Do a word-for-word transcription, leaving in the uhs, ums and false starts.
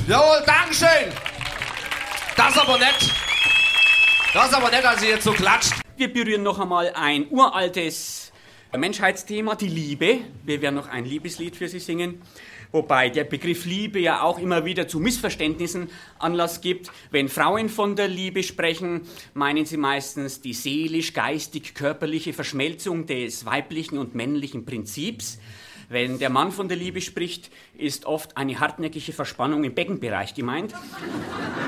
Jawohl, Dankeschön. Das aber nicht. Das aber nicht, als ihr jetzt so klatscht. Wir berühren noch einmal ein uraltes Menschheitsthema, die Liebe. Wir werden noch ein Liebeslied für Sie singen. Wobei der Begriff Liebe ja auch immer wieder zu Missverständnissen Anlass gibt. Wenn Frauen von der Liebe sprechen, meinen sie meistens die seelisch-geistig-körperliche Verschmelzung des weiblichen und männlichen Prinzips. Wenn der Mann von der Liebe spricht, ist oft eine hartnäckige Verspannung im Beckenbereich gemeint.